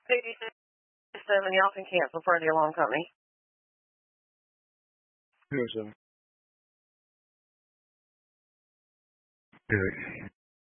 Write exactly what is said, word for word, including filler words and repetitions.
eighty-seven, y'all can cancel for the alarm company. Here's a. Good.